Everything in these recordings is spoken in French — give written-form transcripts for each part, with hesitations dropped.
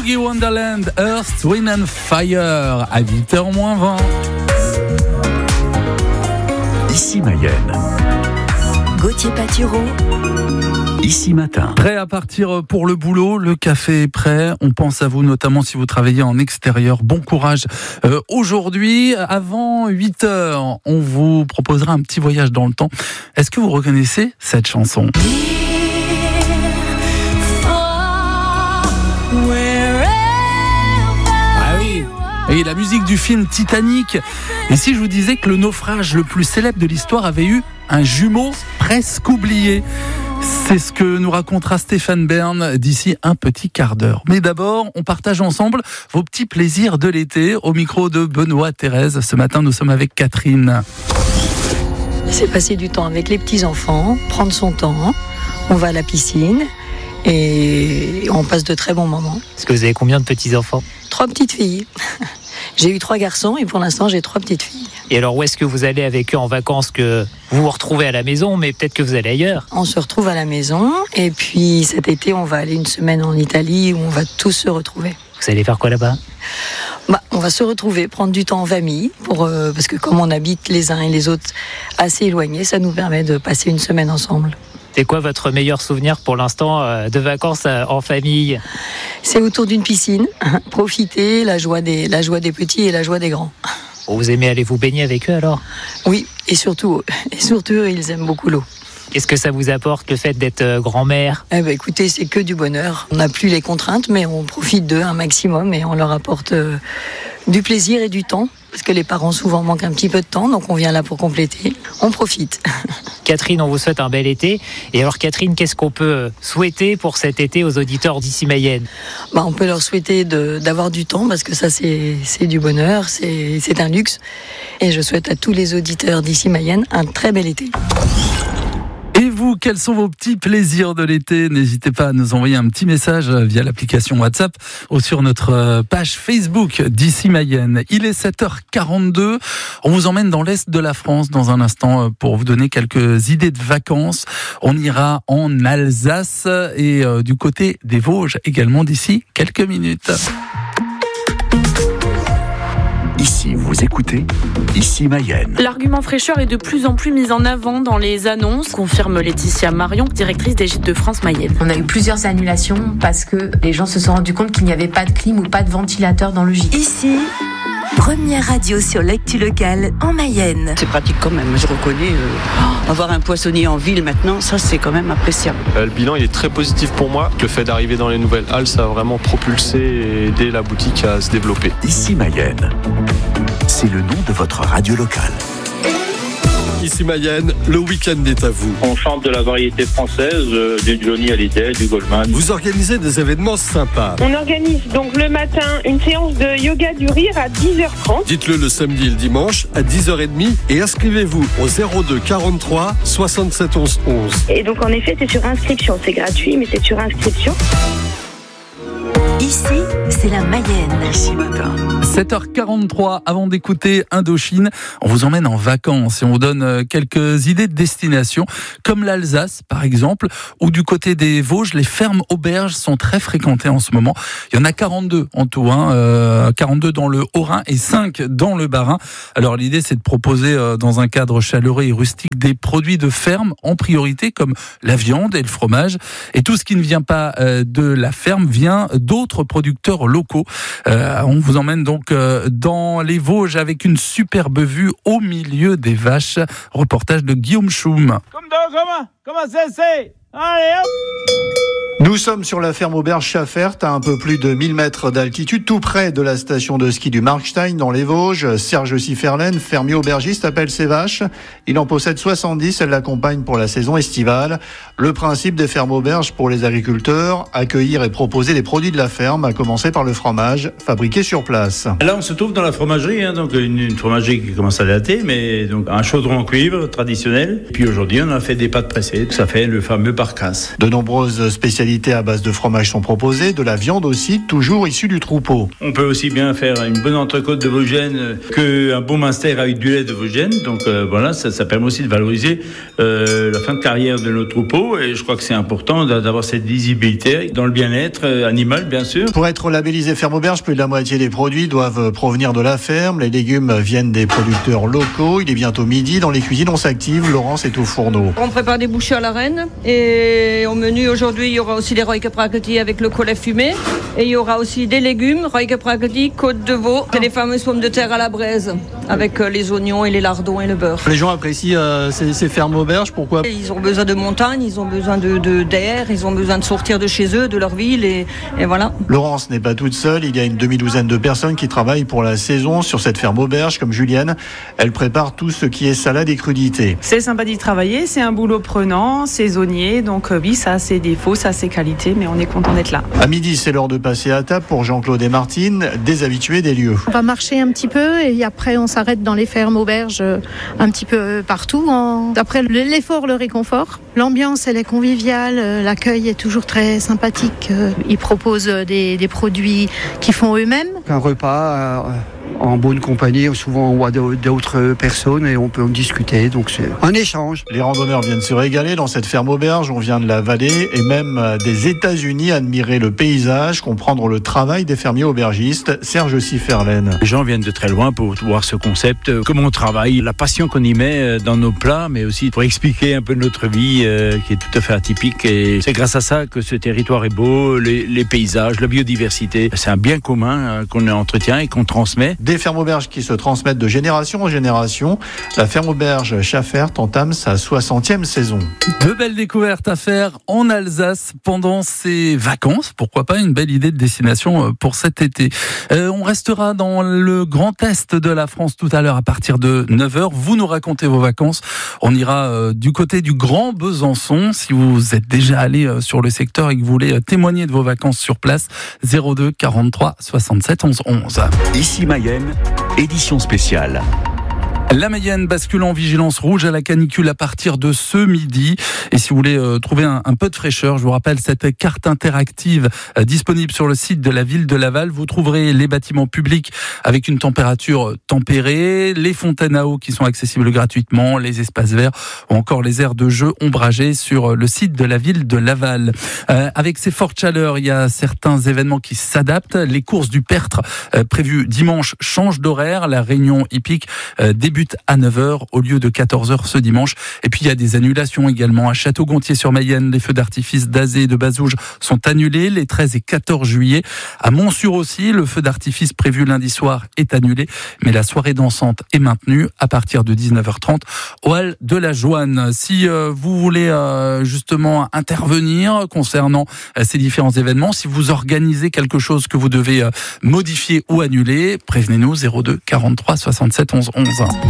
Boogie Wonderland, Earth, Wind and Fire, à 8h-20. Ici Mayenne. Gauthier Patureau. Ici Matin. Prêt à partir pour le boulot, le café est prêt. On pense à vous, notamment si vous travaillez en extérieur. Bon courage. Aujourd'hui, avant 8h, on vous proposera un petit voyage dans le temps. Est-ce que vous reconnaissez cette chanson ? Et la musique du film Titanic. Et si je vous disais que le naufrage le plus célèbre de l'histoire avait eu un jumeau presque oublié ? C'est ce que nous racontera Stéphane Bern d'ici un petit quart d'heure. Mais d'abord, on partage ensemble vos petits plaisirs de l'été au micro de Benoît Thérèse. Ce matin, nous sommes avec Catherine. C'est passer du temps avec les petits-enfants, prendre son temps. On va à la piscine et on passe de très bons moments. Est-ce que vous avez combien de petits-enfants ? 3 petites filles. J'ai eu 3 garçons et pour l'instant j'ai 3 petites filles. Et alors où est-ce que vous allez avec eux en vacances, que vous vous retrouvez à la maison, mais peut-être que vous allez ailleurs ? On se retrouve à la maison et puis cet été on va aller une semaine en Italie où on va tous se retrouver. Vous allez faire quoi là-bas ? On va se retrouver, prendre du temps en famille, parce que comme on habite les uns et les autres assez éloignés, ça nous permet de passer une semaine ensemble. C'est quoi votre meilleur souvenir pour l'instant de vacances en famille ? C'est autour d'une piscine, profiter, la joie des petits et la joie des grands. Vous aimez aller vous baigner avec eux alors ? Oui, et surtout ils aiment beaucoup l'eau. Qu'est-ce que ça vous apporte le fait d'être grand-mère ? Écoutez, c'est que du bonheur. On n'a plus les contraintes, mais on profite d'eux un maximum et on leur apporte du plaisir et du temps. Parce que les parents souvent manquent un petit peu de temps, donc on vient là pour compléter. On profite. Catherine, on vous souhaite un bel été. Et alors Catherine, qu'est-ce qu'on peut souhaiter pour cet été aux auditeurs d'Ici Mayenne ? On peut leur souhaiter d'avoir du temps, parce que ça c'est du bonheur, c'est un luxe. Et je souhaite à tous les auditeurs d'Ici Mayenne un très bel été. Et vous, quels sont vos petits plaisirs de l'été ? N'hésitez pas à nous envoyer un petit message via l'application WhatsApp ou sur notre page Facebook d'Ici Mayenne. Il est 7h42. On vous emmène dans l'Est de la France dans un instant pour vous donner quelques idées de vacances. On ira en Alsace et du côté des Vosges également d'ici quelques minutes. Ici, vous écoutez Ici Mayenne. L'argument fraîcheur est de plus en plus mis en avant dans les annonces, confirme Laetitia Marion, directrice des Gîtes de France Mayenne. On a eu plusieurs annulations parce que les gens se sont rendus compte qu'il n'y avait pas de clim ou pas de ventilateur dans le gîte. Ici, première radio sur l'actu locale en Mayenne. C'est pratique quand même, je reconnais. Avoir un poissonnier en ville maintenant, ça c'est quand même appréciable. Le bilan il est très positif pour moi. Le fait d'arriver dans les nouvelles halles, ça a vraiment propulsé et aidé la boutique à se développer. Ici Mayenne, c'est le nom de votre radio locale. Ici Mayenne, le week-end est à vous. On chante de la variété française, du Johnny Hallyday, du Goldman. Vous organisez des événements sympas. On organise donc le matin une séance de yoga du rire à 10h30. Dites-le le samedi et le dimanche à 10h30 et inscrivez-vous au 02 43 67 11 11. Et donc en effet c'est sur inscription, c'est gratuit mais c'est sur inscription. Ici, c'est la Mayenne. Ici Matin. 7h43, avant d'écouter Indochine, on vous emmène en vacances et on vous donne quelques idées de destination, comme l'Alsace par exemple, ou du côté des Vosges, les fermes auberges sont très fréquentées en ce moment. Il y en a 42 en tout, 42 dans le Haut-Rhin et 5 dans le Bas-Rhin. Alors l'idée c'est de proposer dans un cadre chaleureux et rustique des produits de ferme en priorité, comme la viande et le fromage. Et tout ce qui ne vient pas de la ferme vient d'autres producteurs locaux. On vous emmène donc dans les Vosges avec une superbe vue au milieu des vaches. Reportage de Guillaume Choum. Comment c'est ? Allez hop ! Nous sommes sur la ferme auberge Schaffert, à un peu plus de 1000 mètres d'altitude, tout près de la station de ski du Markstein dans les Vosges. Serge Sifferlen, fermier aubergiste, appelle ses vaches. Il en possède 70, elle l'accompagne pour la saison estivale. Le principe des fermes auberges pour les agriculteurs, accueillir et proposer les produits de la ferme, à commencer par le fromage, fabriqué sur place. Là, on se trouve dans la fromagerie, donc une fromagerie qui commence à dater, mais donc un chaudron en cuivre traditionnel. Puis aujourd'hui, on a fait des pâtes pressées, ça fait le fameux parcasse. De nombreuses spécialités spécialités à base de fromage sont proposées, de la viande aussi, toujours issue du troupeau. On peut aussi bien faire une bonne entrecôte de Vosgène qu'un bon Munster avec du lait de Vosgène. Donc voilà, ça permet aussi de valoriser la fin de carrière de nos troupeaux. Et je crois que c'est important d'avoir cette visibilité dans le bien-être animal, bien sûr. Pour être labellisé Ferme Auberge, plus de la moitié des produits doivent provenir de la ferme. Les légumes viennent des producteurs locaux. Il est bientôt midi. Dans les cuisines, on s'active. Laurence est au fourneau. On prépare des bouchées à la reine. Et au menu, aujourd'hui, il y aura aussi des royke pragati avec le collet fumé. Et il y aura aussi des légumes, royke pragati, côte de veau. C'est les fameuses pommes de terre à la braise avec les oignons et les lardons et le beurre. Les gens apprécient ces fermes auberges. Pourquoi ? Ils ont besoin de montagne, ils ont besoin d'air, ils ont besoin de sortir de chez eux, de leur ville et voilà. Laurence n'est pas toute seule. Il y a une demi-douzaine de personnes qui travaillent pour la saison sur cette ferme auberge, comme Julienne. Elle prépare tout ce qui est salade et crudité. C'est sympa d'y travailler, c'est un boulot prenant, saisonnier, donc oui, ça a ses défauts, ça a ses qualités, mais on est content d'être là. À midi, c'est l'heure de passer à table pour Jean-Claude et Martine, des habitués des lieux. On va marcher un petit peu et après on s'arrête dans les fermes auberges un petit peu partout. Après l'effort, le réconfort. L'ambiance, elle est conviviale, l'accueil est toujours très sympathique. Ils proposent des produits qu'ils font eux-mêmes. Un repas en bonne compagnie, souvent on voit d'autres personnes et on peut en discuter, donc c'est un échange. Les randonneurs viennent se régaler dans cette ferme auberge, on vient de la vallée et même des États-Unis admirer le paysage, comprendre le travail des fermiers aubergistes. Serge Sifferlen. Les gens viennent de très loin pour voir ce concept, comment on travaille, la passion qu'on y met dans nos plats, mais aussi pour expliquer un peu notre vie qui est tout à fait atypique, et c'est grâce à ça que ce territoire est beau, les paysages, la biodiversité, c'est un bien commun qu'on entretient et qu'on transmet. Des fermes auberges qui se transmettent de génération en génération. La ferme auberge Schaffert entame sa 60e saison. De belles découvertes à faire en Alsace pendant ces vacances. Pourquoi pas une belle idée de destination pour cet été. On restera dans le Grand Est de la France tout à l'heure à partir de 9h. Vous nous racontez vos vacances. On ira du côté du Grand Besançon. Si vous êtes déjà allé sur le secteur et que vous voulez témoigner de vos vacances sur place, 02 43 67 11 11. Ici Mayenne, édition spéciale. La Mayenne bascule en vigilance rouge à la canicule à partir de ce midi. Et si vous voulez trouver un peu de fraîcheur, je vous rappelle cette carte interactive disponible sur le site de la ville de Laval. Vous trouverez les bâtiments publics avec une température tempérée, les fontaines à eau qui sont accessibles gratuitement, les espaces verts ou encore les aires de jeu ombragées sur le site de la ville de Laval. Avec ces fortes chaleurs, il y a certains événements qui s'adaptent. Les courses du Pertre prévues dimanche changent d'horaire. La réunion hippique débute à 9h au lieu de 14h ce dimanche. Et puis il y a des annulations également. À Château-Gontier-sur-Mayenne, les feux d'artifice d'Azé et de Bazouges sont annulés les 13 et 14 juillet. À Montsûr aussi, le feu d'artifice prévu lundi soir est annulé. Mais la soirée dansante est maintenue à partir de 19h30 au hall de la Joanne. Si vous voulez justement intervenir concernant ces différents événements, si vous organisez quelque chose que vous devez modifier ou annuler, prévenez-nous 02 43 67 11 11.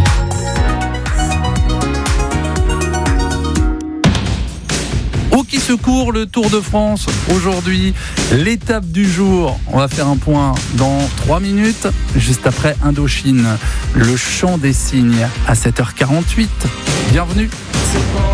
Hockey secours, le Tour de France. Aujourd'hui, l'étape du jour. On va faire un point dans 3 minutes, juste après Indochine. Le chant des cygnes à 7h48. Bienvenue.